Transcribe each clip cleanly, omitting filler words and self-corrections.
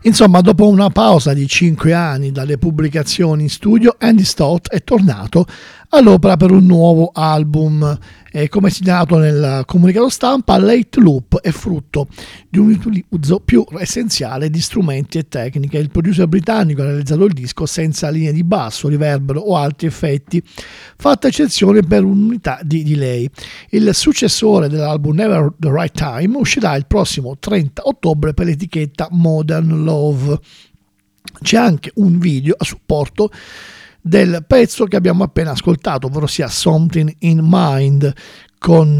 Insomma, dopo una pausa di 5 anni dalle pubblicazioni in studio, Andy Stott è tornato all'opera per un nuovo album. Come segnalato nel comunicato stampa, Late Loop è frutto di un utilizzo più essenziale di strumenti e tecniche. Il producer britannico ha realizzato il disco senza linee di basso, riverbero o altri effetti, fatta eccezione per un'unità di delay. Il successore dell'album Never the Right Time uscirà il prossimo 30 ottobre per l'etichetta Modern Love. C'è anche un video a supporto del pezzo che abbiamo appena ascoltato, ovvero sia Something in Mind, con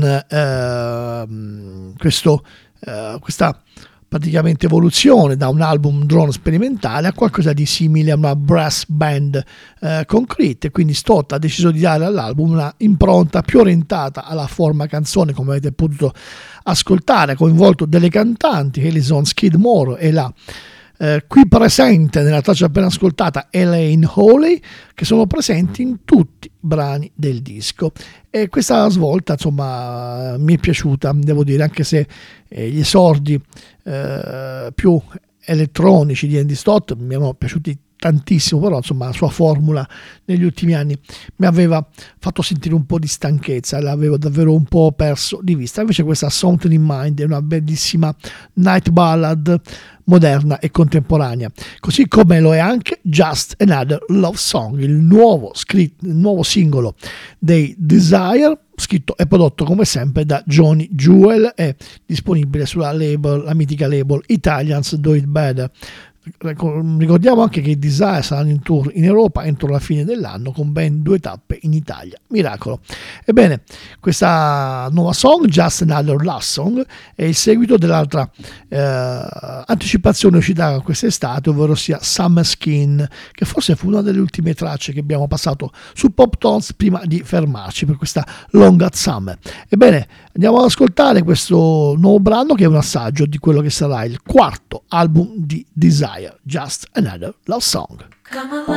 questa praticamente evoluzione da un album drone sperimentale a qualcosa di simile a una brass band concrete. Quindi Stott ha deciso di dare all'album una impronta più orientata alla forma canzone, come avete potuto ascoltare, ha coinvolto delle cantanti, Alison Skidmore e la qui presente nella traccia appena ascoltata Elaine Hawley, che sono presenti in tutti i brani del disco. E questa svolta, insomma, mi è piaciuta, devo dire, anche se gli esordi più elettronici di Andy Stott mi hanno piaciuti tantissimo, però insomma la sua formula negli ultimi anni mi aveva fatto sentire un po' di stanchezza, l'avevo davvero un po' perso di vista. Invece questa Something in Mind è una bellissima night ballad moderna e contemporanea, così come lo è anche Just Another Love Song, il nuovo singolo dei Desire, scritto e prodotto come sempre da Johnny Jewel, è disponibile sulla mitica label Italians Do It Better. Ricordiamo anche che i Desire saranno in tour in Europa entro la fine dell'anno, con ben 2 tappe in Italia. Miracolo. Ebbene, questa nuova song, Just Another Love Song, è il seguito dell'altra anticipazione uscita quest'estate, ovvero sia Summer Skin, che forse fu una delle ultime tracce che abbiamo passato su Pop Tones prima di fermarci per questa Long Hot Summer. Ebbene, andiamo ad ascoltare questo nuovo brano, che è un assaggio di quello che sarà il 4º album di Desire, Just Another Love Song.